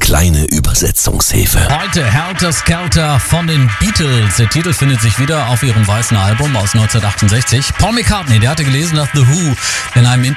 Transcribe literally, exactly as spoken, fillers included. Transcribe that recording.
kleine Übersetzungshilfe. Heute Helter Skelter von den Beatles. Der Titel findet sich wieder auf ihrem weißen Album aus neunzehnhundertachtundsechzig. Paul McCartney, der hatte gelesen, dass The Who in einem